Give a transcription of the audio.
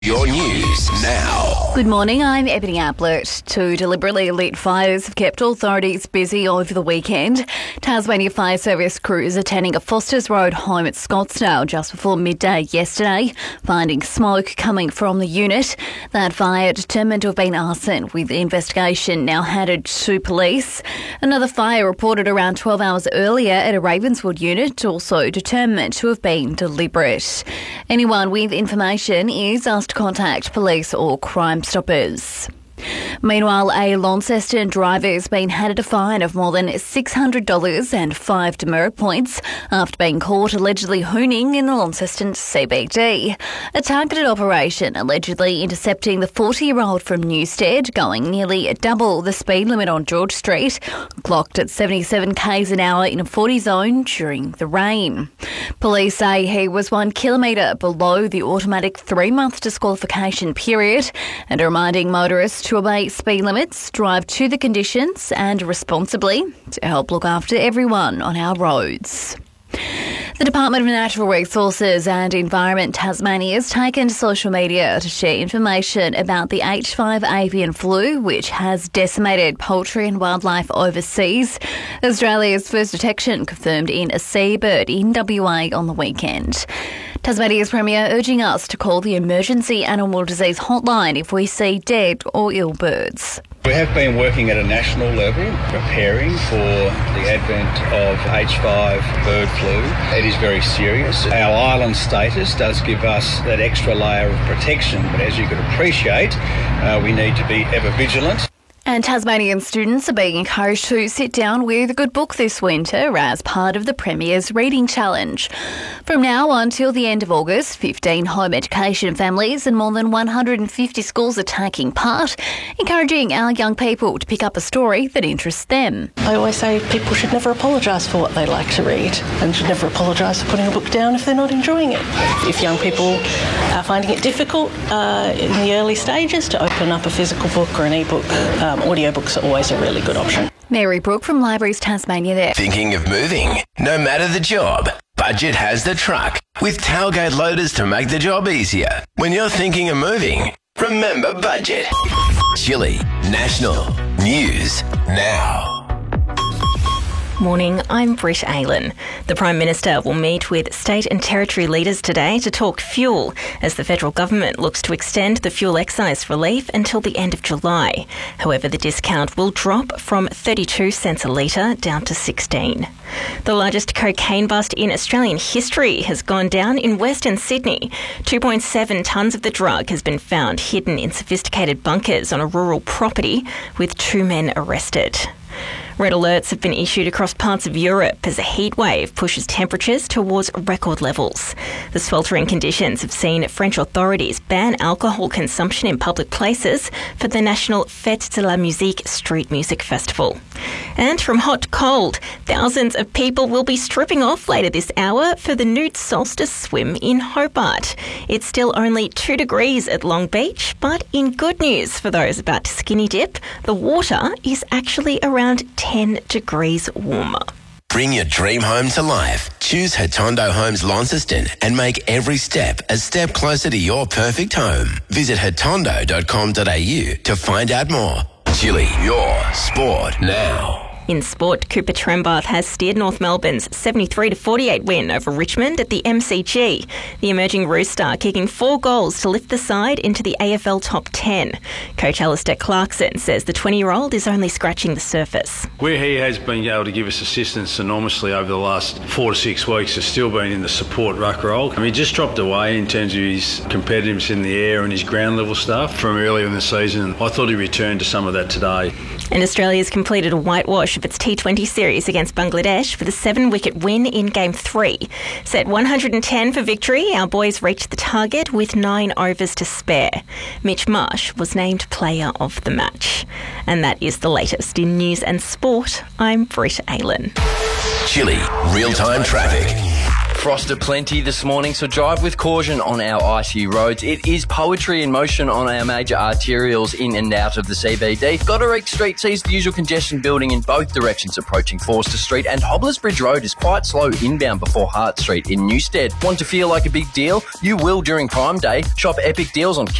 Your news now. Good morning, I'm Ebony Ablett. Two deliberately lit fires have kept authorities busy over the weekend. Tasmania Fire Service crews attending a Foster's Road home at Scottsdale just before midday yesterday, finding smoke coming from the unit. That fire determined to have been arson, with the investigation now handed to police. Another fire reported around 12 hours earlier at a Ravenswood unit, also determined to have been deliberate. Anyone with information is asked to contact police or Crime Stoppers. Meanwhile, a Launceston driver has been handed a fine of more than $600 and 5 demerit points after being caught allegedly hooning in the Launceston CBD. A targeted operation allegedly intercepting the 40-year-old from Newstead going nearly double the speed limit on George Street, clocked at 77 k's an hour in a 40 zone during the rain. Police say he was 1 kilometre below the automatic 3-month disqualification period and are reminding motorists to obey speed limits, drive to the conditions and responsibly to help look after everyone on our roads. The Department of Natural Resources and Environment Tasmania has taken to social media to share information about the H5 avian flu, which has decimated poultry and wildlife overseas. Australia's first detection confirmed in a seabird in WA on the weekend. Tasmania's Premier urging us to call the Emergency Animal Disease Hotline if we see dead or ill birds. We have been working at a national level, preparing for the advent of H5 bird flu. It is very serious. Our island status does give us that extra layer of protection, but as you can appreciate, we need to be ever vigilant. And Tasmanian students are being encouraged to sit down with a good book this winter as part of the Premier's Reading Challenge. From now until the end of August, 15 home education families and more than 150 schools are taking part, encouraging our young people to pick up a story that interests them. I always say people should never apologise for what they like to read and should never apologise for putting a book down if they're not enjoying it. If young people are finding it difficult in the early stages to open up a physical book or an e-book, audiobooks are always a really good option. Mary Brooke from Libraries Tasmania there. Thinking of moving? No matter the job, Budget has the truck with tailgate loaders to make the job easier. When you're thinking of moving, remember Budget. Chili National News Now. Morning, I'm Britt Aylan. The Prime Minister will meet with state and territory leaders today to talk fuel as the federal government looks to extend the fuel excise relief until the end of July. However, the discount will drop from 32 cents a litre down to 16. The largest cocaine bust in Australian history has gone down in Western Sydney. 2.7 tonnes of the drug has been found hidden in sophisticated bunkers on a rural property, with 2 men arrested. Red alerts have been issued across parts of Europe as a heat wave pushes temperatures towards record levels. The sweltering conditions have seen French authorities ban alcohol consumption in public places for the national Fête de la Musique street music festival. And from hot to cold, thousands of people will be stripping off later this hour for the nude solstice swim in Hobart. It's still only 2 degrees at Long Beach, but in good news for those about to skinny dip, the water is actually around 10 degrees warmer. Bring your dream home to life. Choose Hotondo Homes Launceston and make every step a step closer to your perfect home. Visit hotondo.com.au to find out more. Chili, your sport now. In sport, Cooper Trembath has steered North Melbourne's 73-48 win over Richmond at the MCG. The emerging Rooster kicking 4 goals to lift the side into the AFL top 10. Coach Alistair Clarkson says the 20-year-old is only scratching the surface. Where he has been able to give us assistance enormously over the last 4 to 6 weeks has still been in the support ruck role. He just dropped away in terms of his competitiveness in the air and his ground level stuff from earlier in the season. I thought he returned to some of that today. And Australia's completed a whitewash of its T20 series against Bangladesh with a 7-wicket win in Game 3. Set 110 for victory, our boys reached the target with 9 overs to spare. Mitch Marsh was named Player of the Match. And that is the latest in news and sport. I'm Britt Aylan. Chili real-time traffic. Frost aplenty this morning, so drive with caution on our icy roads. It is poetry in motion on our major arterials in and out of the CBD. Goderich Street sees the usual congestion building in both directions approaching Forster Street, and Hobblers Bridge Road is quite slow inbound before Hart Street in Newstead. Want to feel like a big deal? You will during Prime Day. Shop epic deals on